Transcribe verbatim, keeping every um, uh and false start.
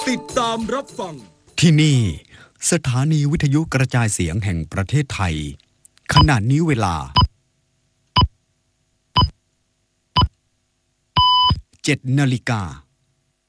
ติดตามรับฟังที่นี่สถานีวิทยุกระจายเสียงแห่งประเทศไทยขณะนี้เวลาเจ็ดนาฬิกา